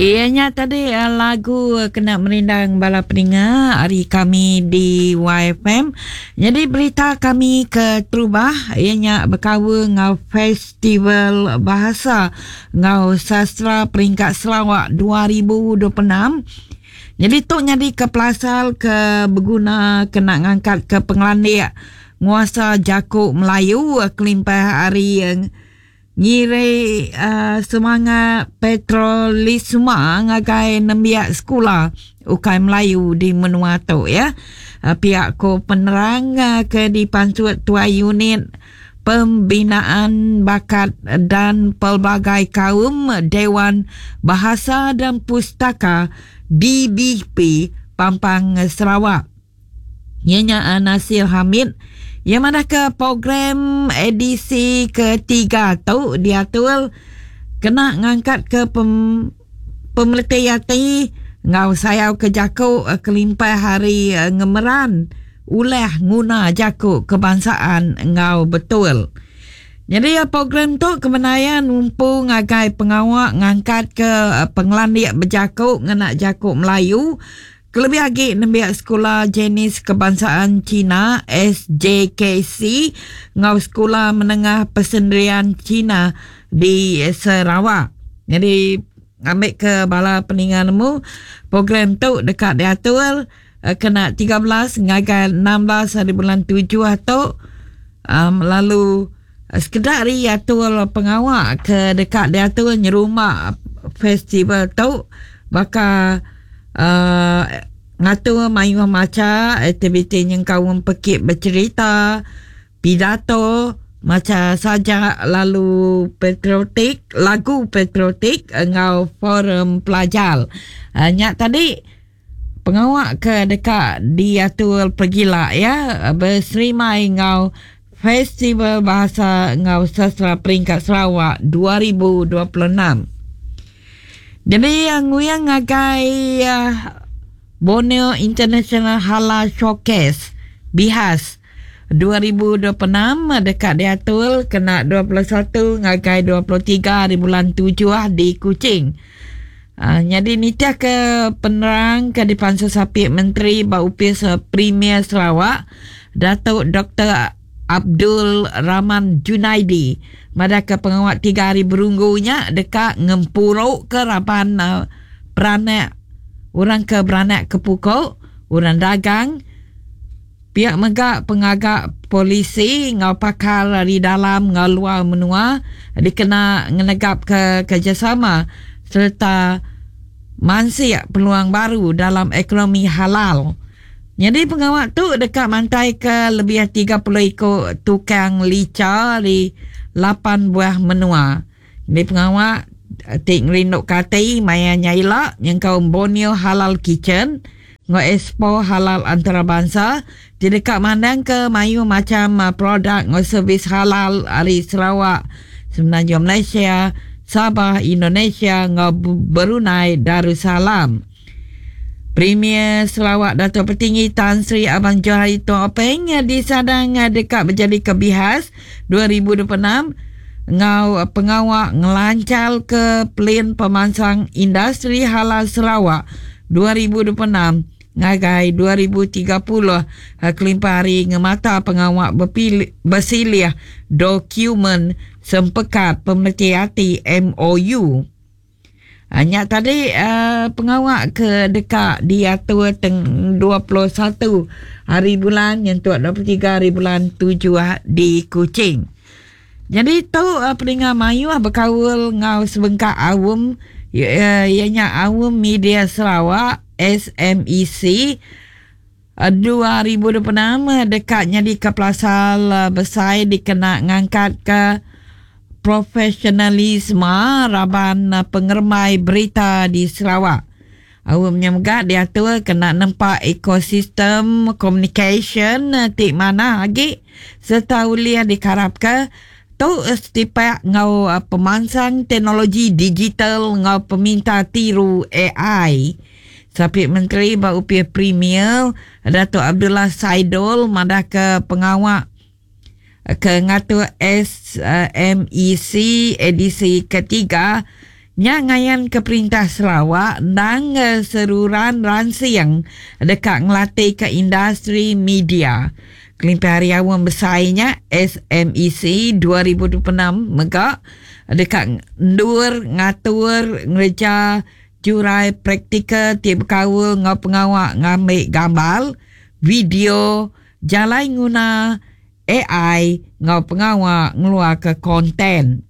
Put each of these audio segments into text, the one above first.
Ianya tadi lagu kena merindang bala pendengar hari kami di YFM. Jadi berita kami ke Terubah ianya berkawa ngau Festival Bahasa ngau Sastra peringkat Sarawak 2026. Jadi tu jadi ke Pelasal ke berguna kena ngangkat ke pengelandik nguasa Jakuk Melayu kelimpah hari yang ngire semangat petrolisme ngagai nembiak sekolah ukai Melayu di Menua tu ya. Pihak ko penerang ke di Pansut Tua Unit Pembinaan Bakat dan Pelbagai Kaum Dewan Bahasa dan Pustaka DBP Pampang Sarawak. Ianya Nasir Hamid yang mana ke program edisi ketiga tu diatur kena ngangkat ke pemerhatian ngau sayau ke Jakuk kelimpah hari ngemeran ulah guna Jakuk kebangsaan ngau betul. Jadi program tu kebenaran mumpung ngagai pengawak ngangkat ke pengelandik berjakuk ngena Jakuk Melayu. Kelebih lagi nembiak sekolah jenis kebangsaan Cina SJKC ngau sekolah menengah persendirian Cina di Sarawak. Jadi ambil ke bala peninganmu program tu dekat diatur kena 13 ngagai 16 hari bulan 7 tu lalu sekedar diatur pengawak ke dekat diatur nyerumah festival tu bakal ngatur mayu maca aktiviti yang kaum pekit bercerita pidato macam saja lalu lagu patriotik ngau forum pelajar. Nyak tadi pengawak ke dekat diatur pergila ya berserimai ngau Festival Bahasa ngau Sastra peringkat Sarawak 2026. Jadi yang nguyang ngagai Borneo International Halal Showcase BIHAS 2026 dekat diatur kena 21 ngagai 23 di bulan 7 di Kuching. Jadi nitiah ke penerang ke di Pansel Sapit Menteri Baupis Premier Sarawak Datuk Dr. Abdul Rahman Junaidi mada ke pengawak 3 hari berunggunya dekat ngempuruk ke rapan beranak orang ke beranak ke pukul orang dagang pihak megak pengagak polisi ngau pakar di dalam ngau luar menua dikena ngenegap ke kerjasama serta mansik peluang baru dalam ekonomi halal. Jadi pengawak tu dekat mantai ke lebih 30 ekor tukang lica di 8 buah menua. Jadi pengawak tik ngerinduk katai maya nyaila yang kaum Borneo Halal Kitchen ngo expo halal antarabangsa di dekat mandang ke mayu macam produk ngo servis halal dari Sarawak, semenanjung Malaysia, Sabah, Indonesia ngo Brunei Darussalam. Premier Sarawak Datuk Petinggi Tan Sri Abang Johari Tuan Openg disadang dekat berjadi ke BIHAS 2026 ngau pengawak ngelancal ke plan pemansang industri halal Sarawak 2026 ngagai 2030 kelimpah hari ngemata pengawak bersilih dokumen sempekat pemerhati MOU. Hanya tadi pengawak ke dekat diatur 21 hari bulan yang tu 23 hari bulan 7 di Kuching. Jadi tu peningan mayu berkawal ngau sebengkak awam ianya awam media Sarawak SMEC 2026 dekatnya di Kepelasal Besar dikena ngangkat ke profesionalisme raban pengermai berita di Sarawak. Awamnya megak diatur kena nampak ekosistem communication tik mana lagi serta uliah dikarap ke tu setiap ngau pemansang teknologi digital ngau peminta tiru AI. Sapit Menteri Baupir Premier Datuk Abdullah Saidul madah ke pengawak ke ngatur SMEC edisi ketiga nya ngayan ke Perintah Sarawak dan seruran ransiang dekat ngelatih ke industri media. Kelimpian hariawan besarnya SMEC 2026 megak dekat ndur ngatur ngerja jurai praktikal tiap kawa ngau pengawak ngambil gambar, video, jalai guna AI ngau pengawak ngeluar ke konten.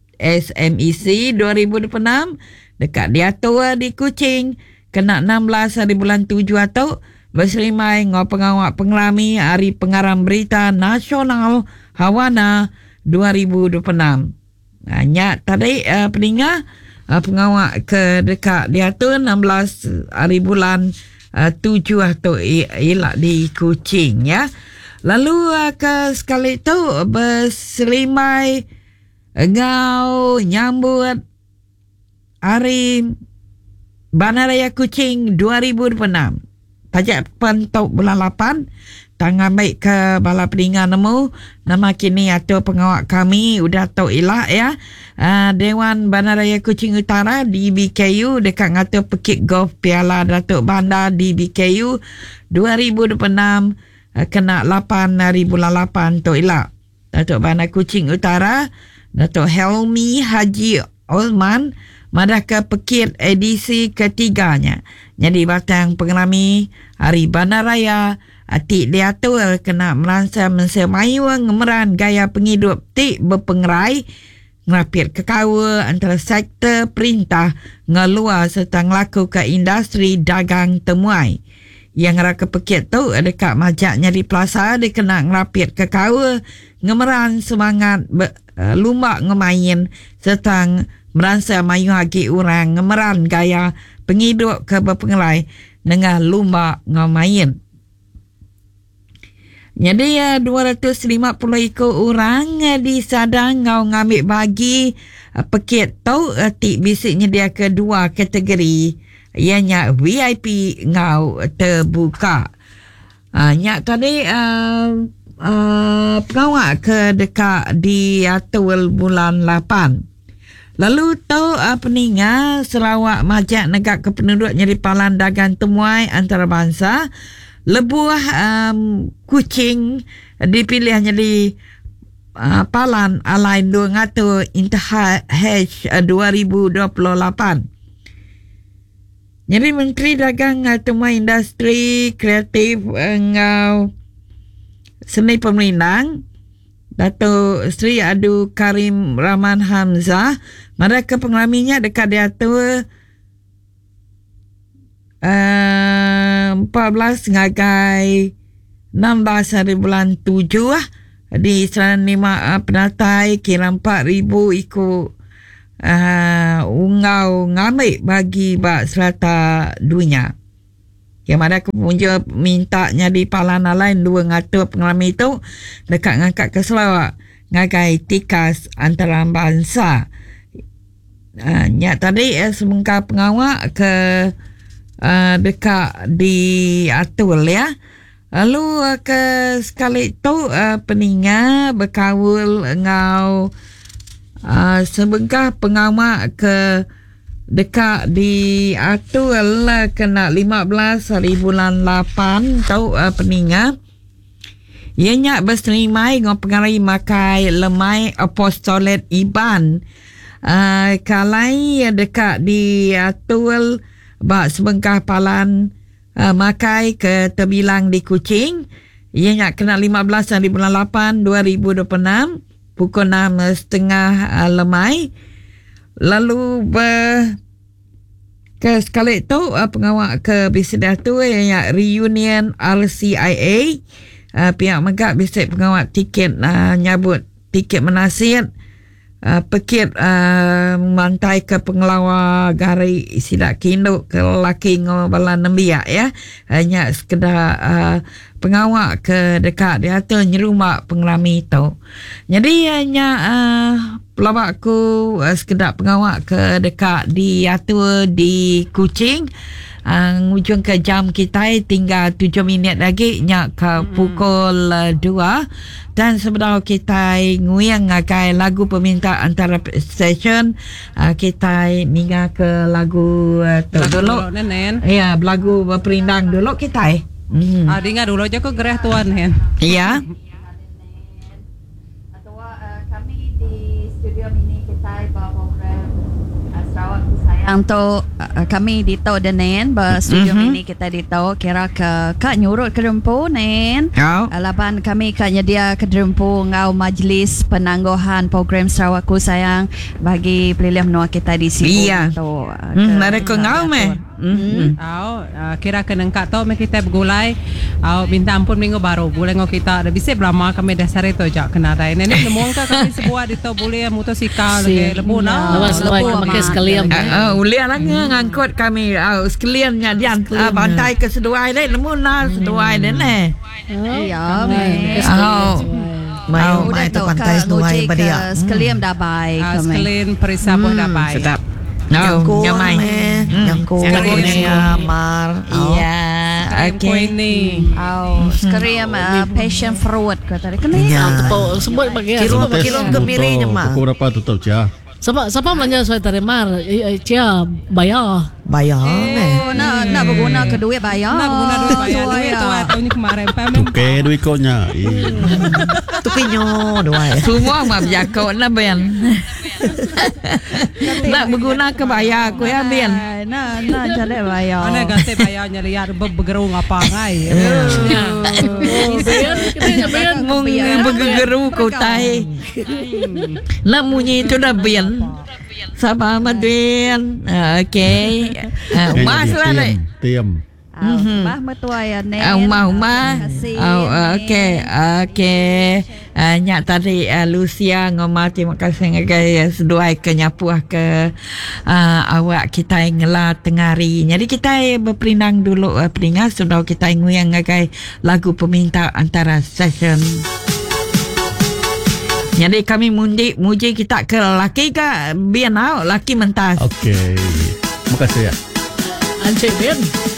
SMEC 2026 dekat diatur di Kuching kena 16 hari bulan 7 atau berselimai ngau pengawak pengelami Hari Pengarang Berita Nasional Hawana 2026. Hanya tadi peningat pengawak ke dekat diatur 16 hari bulan 7 atau ialah di Kuching ya. Lalu ke sekali tu berselimai ngau nyambut Hari Bandaraya Kuching 2026. Pajak pentok bulan 8 tangan baik ke bala peningan nemu nama kini atau pengawak kami udah tahu ilah ya. Dewan Bandaraya Kuching Utara DBKU dekat ngatur pekik golf Piala Datuk Bandar DBKU 2026 kena 8 hari bulan 8 tu ilah. Datuk Bandar Kuching Utara Datuk Helmi Haji Osman madah ke pekit edisi ketiganya. Jadi batang pengelami Hari Bandaraya atik diatur kena meransam semayu ngemeran gaya penghidup tik berpengerai ngelapir kekawa antara sektor perintah ngeluar serta ngelaku ke industri dagang temuai. Yang raka pekit tu dekat majaknya di plaza dia kena ngelapir kekawa ngemeran semangat lumbak ngemain serta merasa mayu hagi orang ngemeran gaya penghidup ke berpengelai dengan lumbak ngemain. Jadi 250 ekor orang di Sadang ngau ngambil bagi pekit tu tik bisiknya dia kedua kategori ianya VIP ngau terbuka. Nyak tadi pengawak ke dekat di atul bulan 8. Lalu tu peningat Sarawak majak negak kependuduk nyeri palan dagang temuai antarabangsa lebuah Kuching dipilih jadi palan alain 200 Intah H 2028. Jadi Menteri Dagang Temuai Industri Kreatif ngau Seni Pemerintah Datuk Seri Adu Karim Rahman Hamzah mereka pengelaminya dekat diatur 14 ngagai 16 hari bulan 7 di Serana 5 penatai kira 4,000 ikut ungau ngambil bagi bak serata dunia. Yang mana kepunjul mintanya di palana lain dua ngatur pengalami itu dekat ngangkat ke Sarawak ngagai tikas antara bangsa. Nyak tadi semengkau pengawak ke dekat di Atul ya. Lalu ke sekali itu peningat berkawul ngau sebengkah pengawak ke dekat di Atul kena 15 hari bulan 8 tau peningat. Ianya berselimai ngau pengarai makai lemai apostolet Iban. Kalai dekat di Atul bak sebengkah palan makai ke terbilang di Kuching. Ianya kena 15 hari bulan 8 2026 pukul 6.30 lemai. Lalu ke sekali itu pengawak ke bisida tu yang reunion RCIA pihak megak bisik pengawak tiket nyabut tiket menasihat pekit mantai ke pengelawa gari sidak kinduk ke laki ngobalan nembiak ya. Hanya sekedar pengawak ke dekat dia tu nyerumak pengelami tu. Jadi hanya pelawakku sekedar pengawak ke dekat di atur di Kuching. Ujung ke jam kita tinggal 7 minit lagi nyak ke pukul 2. Dan sebenarnya kita nguyang ngakai lagu peminta antara session. Kita mingga ke lagu dulu. Ya, lagu berperindang dulu kita. Dengar dulu aja kok gerah tuan Hen. Iya. Kami di studio mini kita bawa program Sarawak Ku Sayang tu kami di tau denen studio mini kita di tau kira ke kak nyurut ke Dempu nen. Laban kami kak nyedia ke Dempu ngau majlis penangguhan program Sarawak Ku Sayang bagi pelilih menua kita di sini. Iya. Mereka ngau meh. Kira ke nengkak tau me kita bergulai. Minta ampun minggu baru boleh ngau kita ada bisa berlama kami dasar itu jak kena dah. Nenek nemuang kami sebuah di tau boleh motosikal lebu na. Lepas pakai sekalian. Ulian lagi ngangkut kami sekalian nyadian bantai ke seduai deh nemu na seduai deh ne. Iya. Mai tu pantai seduai badia. Sekalian dah baik. Sekalian perisa pun dah baik. Sedap. Nyamai. Nyangku ni Amar. Iya. Okay. Ini. Sekalian passion fruit kata dia. Kena. Sebut bagi Kilo kemiri nyama. Pukul berapa tutup Cia? Siapa belanja saya terima Cia bayar. Bayar Nak berguna ke duit bayar. Nak berguna duit bayar. Duit tu tahun ni kemarin. Tukar duit kau nya. Tu pinyo dua. Semua mah berjakut nak ben. Nak berguna ke bayar aku ya ben. Nak jadi bayar. Mana ganti bayarnya lihat bergerung apa ngai. Ben Mung bergeru kau tai. Nak munyi tu dah ben. Sabar Madwin. Okey. Mas lah dek. Tiam. Bah mertua ya nen. Umah. Okey. Nyak tadi Lucia ngomong terima kasih ngagai seduai ke nyapuah ke awak kita ngela tengari. Jadi kita berperindang dulu peringat sudah kita nguyang ngagai lagu peminta antara session. Jadi kami muji kita ke laki ke biar laki mentas. Okey. Terima kasih ya. Encik Ben.